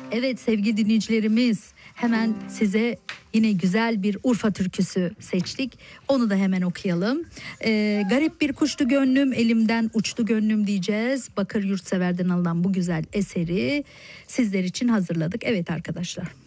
Evet sevgili dinleyicilerimiz, hemen size yine güzel bir Urfa türküsü seçtik. Onu da hemen okuyalım. Garip bir kuştu gönlüm, elimden uçtu gönlüm diyeceğiz. Bakır Yurtsever'den alınan bu güzel eseri sizler için hazırladık. Evet arkadaşlar.